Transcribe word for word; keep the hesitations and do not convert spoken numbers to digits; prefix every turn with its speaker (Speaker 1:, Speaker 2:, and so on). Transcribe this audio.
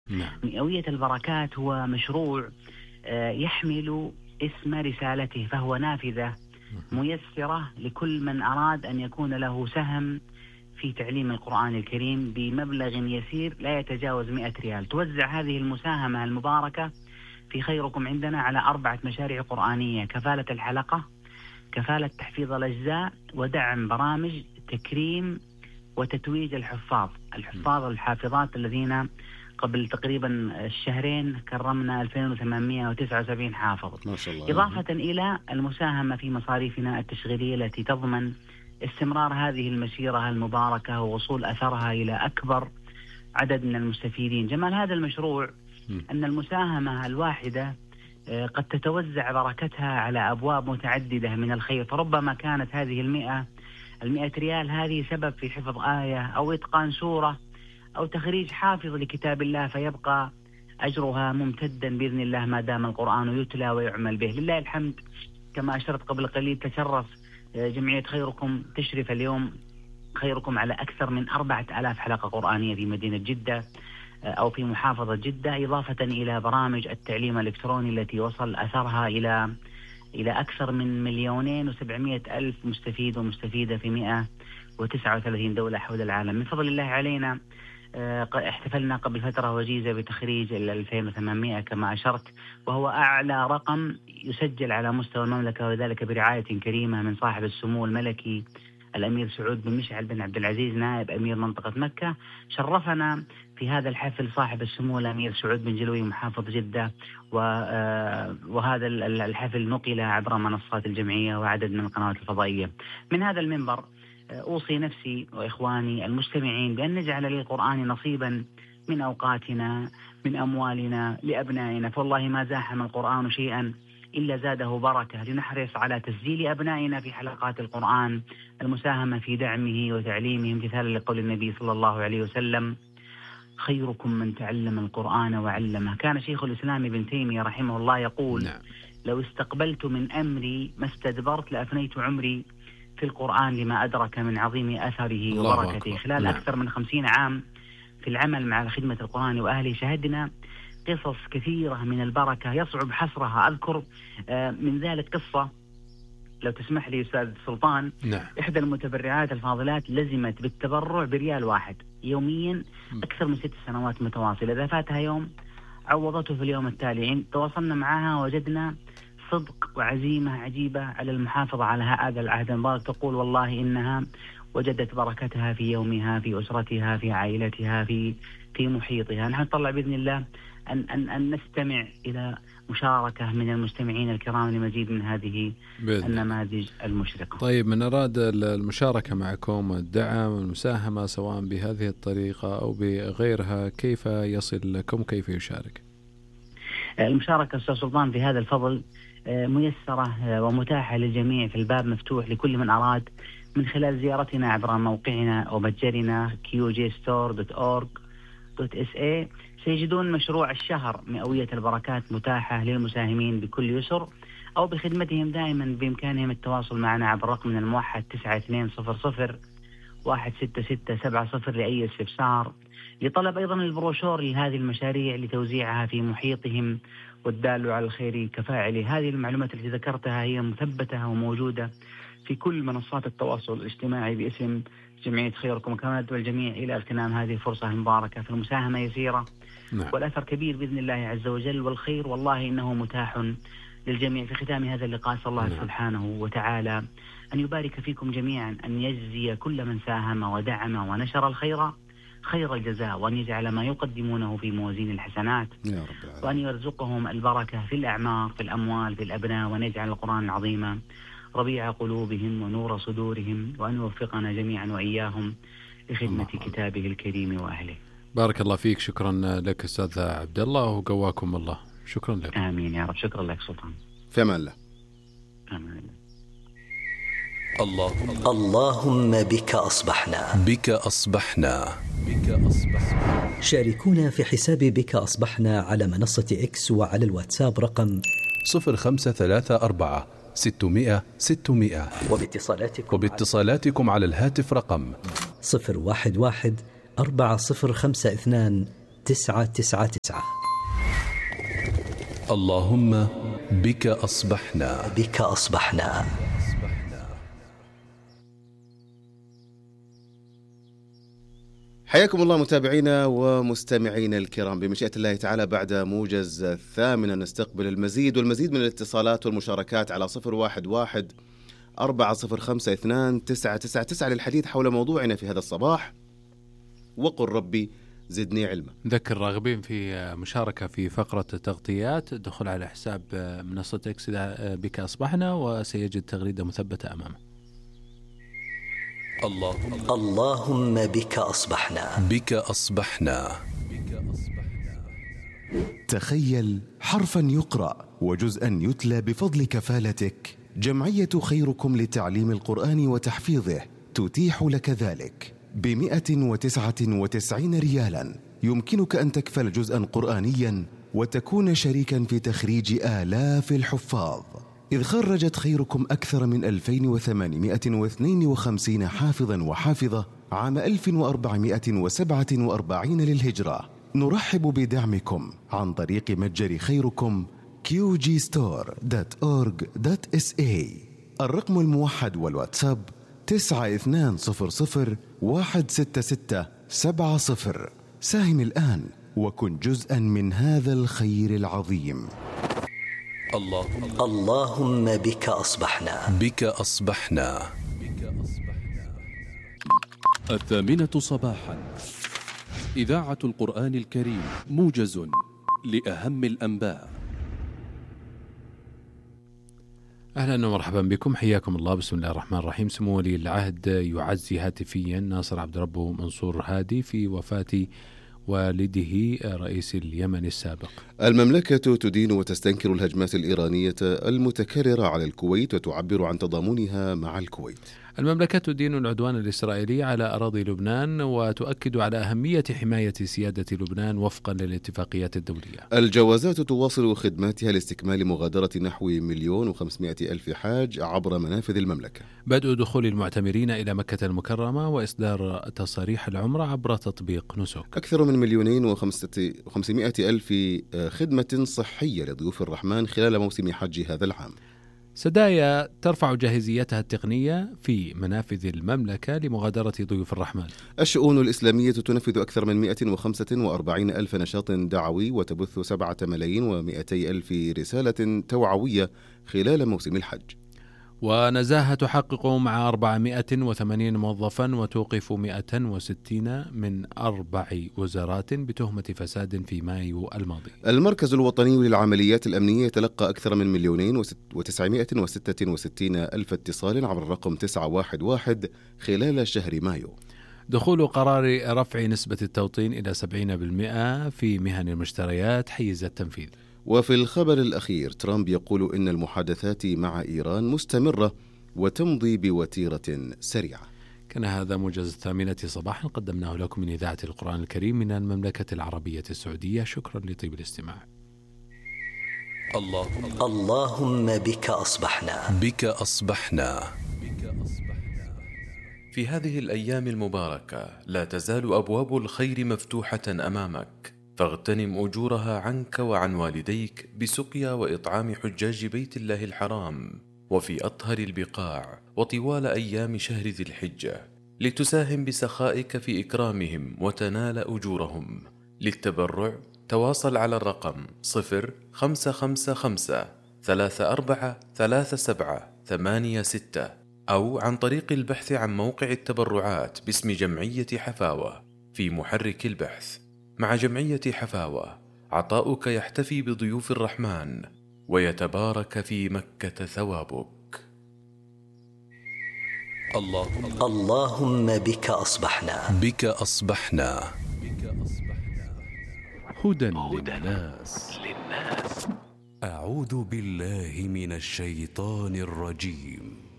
Speaker 1: نعم.
Speaker 2: مئوية البركات هو مشروع يحمل اسم رسالته، فهو نافذة ميسرة لكل من أراد أن يكون له سهم في تعليم القرآن الكريم بمبلغ يسير لا يتجاوز مئة ريال. توزع هذه المساهمة المباركة في خيركم عندنا على أربعة مشاريع قرآنية: كفالة الحلقة، كفالة تحفيظ الأجزاء، ودعم برامج تكريم وتتويج الحفاظ الحفاظ الحافظات الذين قبل تقريبا الشهرين كرمنا ألفين وثمانمئة وتسعة وسبعين حافظ،
Speaker 1: ما شاء الله.
Speaker 2: إضافة إلى المساهمة في مصاريفنا التشغيلية التي تضمن استمرار هذه المسيرة المباركة ووصول أثرها إلى أكبر عدد من المستفيدين. جمال هذا المشروع أن المساهمة الواحدة قد تتوزع بركتها على أبواب متعددة من الخير، فربما كانت هذه المئة المئة ريال هذه سبب في حفظ آية أو إتقان سورة أو تخريج حافظ لكتاب الله، فيبقى أجرها ممتدا بإذن الله ما دام القرآن يتلى ويعمل به. لله الحمد، كما أشرت قبل قليل، تشرف جمعية خيركم تشرف اليوم خيركم على أكثر من أربعة آلاف حلقة قرآنية في مدينة جدة أو في محافظة جدة، إضافة إلى برامج التعليم الإلكتروني التي وصل أثرها إلى إلى أكثر من مليونين وسبعمائة ألف مستفيد ومستفيدة في مئة وتسعة وثلاثين دولة حول العالم. من فضل الله علينا احتفلنا قبل فترة وجيزة بتخريج ال ألفين وثمانمئة كما أشرت، وهو أعلى رقم يسجل على مستوى المملكة، وذلك برعاية كريمة من صاحب السمو الملكي الأمير سعود بن مشعل بن عبد العزيز نائب أمير منطقة مكة. شرفنا في هذا الحفل صاحب السمو الأمير سعود بن جلوي محافظ جدة، وهذا الحفل نقل عبر منصات الجمعية وعدد من القنوات الفضائية. من هذا المنبر أوصي نفسي وإخواني المستمعين بأن نجعل للقرآن نصيبا من أوقاتنا، من أموالنا، لأبنائنا، فوالله ما زاحم القرآن شيئا إلا زاده بركة. لنحرص على تسجيل أبنائنا في حلقات القرآن، المساهمة في دعمه وتعليمه، امتثالا لقول النبي صلى الله عليه وسلم: خيركم من تعلم القرآن وعلمه. كان شيخ الإسلام ابن تيمية رحمه الله يقول:
Speaker 1: نعم.
Speaker 2: لو استقبلت من أمري ما استدبرت لأفنيت عمري في القرآن لما أدرك من عظيم أثره وبركته. خلال
Speaker 1: نعم.
Speaker 2: أكثر من خمسين عام في العمل مع خدمة القرآن وأهله شهدنا قصص كثيرة من البركة يصعب حصرها. أذكر من ذلك قصة لو تسمح لي أستاذ سلطان.
Speaker 1: نعم.
Speaker 2: إحدى المتبرعات الفاضلات لزمت بالتبرع بريال واحد يوميا أكثر من ست سنوات متواصلة، إذا فاتها يوم عوضته في اليوم التالي. تواصلنا معها وجدنا صدق وعزيمة عجيبة على المحافظة على هذا العهد المبارك. تقول: والله إنها وجدت بركتها في يومها، في أسرتها، في عائلتها، في في محيطها. نحن نطلع بإذن الله أن أن أن نستمع إلى مشاركة من المستمعين الكرام لمزيد من هذه النماذج المشرقة.
Speaker 1: طيب، من أراد المشاركة معكم، الدعم، المساهمة سواء بهذه الطريقة أو بغيرها، كيف يصل لكم؟ كيف يشارك؟
Speaker 2: المشاركة أستاذ سلطان في هذا الفضل ميسرة ومتاحة للجميع، في الباب مفتوح لكل من أراد من خلال زيارتنا عبر موقعنا أو متجرنا كيو جي ستور دوت أورج دوت إس إيه. سيجدون مشروع الشهر مئوية البركات متاحة للمساهمين بكل يسر، أو بخدمتهم دائما بإمكانهم التواصل معنا عبر رقمنا الموحد تسعة اثنين صفر صفر واحد ستة ستة سبعة صفر لأي استفسار، لطلب أيضا البروشور لهذه المشاريع لتوزيعها في محيطهم، والدال على الخير كفاعله. هذه المعلومات التي ذكرتها هي مثبتة وموجودة في كل منصات التواصل الاجتماعي باسم جمعية خيركم، وكما ندعو الجميع إلى اغتنام هذه الفرصة المباركة. في المساهمة يسيرة
Speaker 1: نعم.
Speaker 2: والأثر كبير بإذن الله عز وجل، والخير والله إنه متاح للجميع. في ختام هذا اللقاء صلى الله
Speaker 1: نعم.
Speaker 2: سبحانه وتعالى أن يبارك فيكم جميعا، أن يجزي كل من ساهم ودعم ونشر الخير خير الجزاء، وأن يجعل ما يقدمونه في موازين الحسنات،
Speaker 1: يا رب،
Speaker 2: وأن يرزقهم البركة في الأعمار، في الأموال، في الأبناء، وأن يجعل القرآن العظيم ربيع قلوبهم ونور صدورهم، وأن يوفقنا جميعا وإياهم لخدمة كتابه الكريم وأهله.
Speaker 1: بارك الله فيك. شكرا لك أستاذ عبد الله، وقواكم الله. شكرا لك.
Speaker 2: آمين يا رب. شكرا لك سلطان.
Speaker 3: في أمان الله.
Speaker 2: آمين.
Speaker 4: اللهم اللهم بك أصبحنا بك أصبحنا بك أصبحنا. شاركونا في حساب بك أصبحنا على منصة إكس وعلى الواتساب رقم صفر خمسة ثلاثة أربعة ستمائة ستمائة، وباتصالاتكم, وباتصالاتكم على الهاتف رقم صفر واحد واحد أربعة صفر خمسة اثنان تسعة تسعة تسعة.
Speaker 3: اللهم بك أصبحنا.
Speaker 4: بك أصبحنا.
Speaker 5: حياكم الله متابعينا ومستمعينا الكرام، بمشيئة الله تعالى بعد موجز الثامنة نستقبل المزيد والمزيد من الاتصالات والمشاركات على صفر واحد واحد أربعة صفر خمسة اثنان تسعة تسعة تسعة للحديث حول موضوعنا في هذا الصباح، وقل ربي زدني علما.
Speaker 1: نذكر الراغبين في مشاركة في فقرة التغطيات دخل على حساب منصة إكس إذا بك أصبحنا، وسيجد تغريدة مثبتة أمامه.
Speaker 3: اللهم
Speaker 4: اللهم بك أصبحنا.
Speaker 3: بك أصبحنا.
Speaker 6: تخيل حرفا يقرأ وجزءا يتلى بفضل كفالتك. جمعية خيركم لتعليم القرآن وتحفيظه تتيح لك ذلك بمئة وتسعة وتسعين ريالا. يمكنك أن تكفل جزءا قرآنيا وتكون شريكا في تخريج آلاف الحفاظ، إذ خرجت خيركم أكثر من ألفين وثمانمئة واثنين وخمسين حافظا وحافظة عام ألف وأربعمئة وسبعة وأربعين للهجرة. نرحب بدعمكم عن طريق متجر خيركم كيو جي ستور دوت أورج دوت إس إيه. الرقم الموحد والواتساب تسعة اثنان صفر صفر واحد ستة ستة سبعة صفر. ساهم الآن وكن جزءا من هذا الخير العظيم.
Speaker 3: اللهم
Speaker 4: اللهم بك أصبحنا.
Speaker 3: بك أصبحنا.
Speaker 7: الثامنة صباحا، إذاعة القرآن الكريم، موجز لأهم الأنباء.
Speaker 1: أهلا ومرحبا بكم، حياكم الله. بسم الله الرحمن الرحيم. سمو ولي العهد يعزي هاتفيا ناصر عبد ربه منصور هادي في وفاة والده رئيس اليمن السابق.
Speaker 5: المملكة تدين وتستنكر الهجمات الإيرانية المتكررة على الكويت وتعبر عن تضامنها مع الكويت.
Speaker 1: المملكة تدين العدوان الإسرائيلي على أراضي لبنان وتؤكد على أهمية حماية سيادة لبنان وفقا للاتفاقيات الدولية.
Speaker 5: الجوازات تواصل خدماتها لاستكمال مغادرة نحو مليون وخمسمائة ألف حاج عبر منافذ المملكة.
Speaker 1: بدء دخول المعتمرين إلى مكة المكرمة وإصدار تصاريح العمرة عبر تطبيق نسك.
Speaker 5: أكثر من مليونين وخمسمائة ألف خدمة صحية لضيوف الرحمن خلال موسم حج هذا العام.
Speaker 1: سدايا ترفع جاهزيتها التقنية في منافذ المملكة لمغادرة ضيوف الرحمن.
Speaker 5: الشؤون الإسلامية تنفذ أكثر من مئة وخمسة وأربعين ألف نشاط دعوي وتبث سبعة ملايين ومئتي ألف رسالة توعوية خلال موسم الحج.
Speaker 1: ونزاهة تحقق مع أربعمائة وثمانين موظفا وتوقف مئة وستين من أربع وزارات بتهمة فساد في مايو الماضي.
Speaker 5: المركز الوطني للعمليات الأمنية تلقى أكثر من مليونين وتسعمائة وستة وستين ألف اتصال عبر الرقم تسعة واحد واحد خلال شهر مايو.
Speaker 1: دخول قرار رفع نسبة التوطين إلى سبعين بالمئة في مهن المشتريات حيز التنفيذ.
Speaker 5: وفي الخبر الأخير، ترامب يقول إن المحادثات مع إيران مستمرة وتمضي بوتيرة سريعة.
Speaker 1: كان هذا موجز الثامنة صباحا قدمناه لكم من إذاعة القرآن الكريم من المملكة العربية السعودية. شكرا لطيب الاستماع.
Speaker 3: اللهم
Speaker 4: اللهم بك أصبحنا.
Speaker 3: بك أصبحنا.
Speaker 7: في هذه الأيام المباركة لا تزال أبواب الخير مفتوحة أمامك، فاغتنم أجورها عنك وعن والديك بسقيا وإطعام حجاج بيت الله الحرام وفي أطهر البقاع وطوال أيام شهر ذي الحجة، لتساهم بسخائك في إكرامهم وتنال أجورهم. للتبرع تواصل على الرقم صفر خمسة خمسة خمسة ثلاثة أربعة ثلاثة سبعة ثمانية ستة أو عن طريق البحث عن موقع التبرعات باسم جمعية حفاوة في محرك البحث. مع جمعية حفاوة عطاؤك يحتفي بضيوف الرحمن ويتبارك في مكة ثوابك.
Speaker 3: اللهم
Speaker 4: اللهم بك أصبحنا.
Speaker 3: بك أصبحنا.
Speaker 7: هدى للناس.
Speaker 3: أعوذ بالله من الشيطان الرجيم.